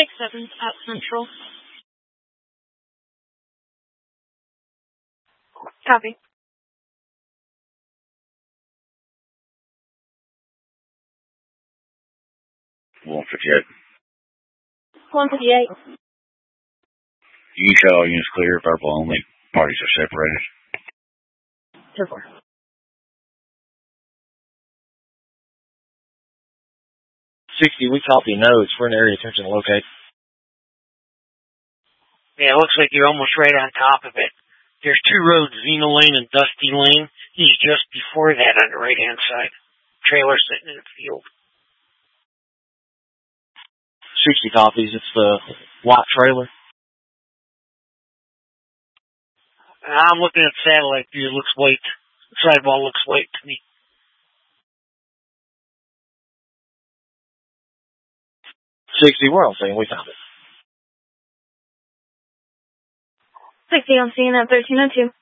7's at Central. Copy. 158. 158. You can show all units clear, verbal only. Parties are separated. 2-4. 60, we copy notes. We're in area attention to locate. Yeah, it looks like you're almost right on top of it. There's 2 roads, Xena Lane and Dusty Lane. He's just before that on the right-hand side. Trailer sitting in the field. 60 copies. It's the white trailer. I'm looking at satellite view. It looks white. The sidewall looks white to me. 60, we're on scene. We found it. 60 on scene at 1302.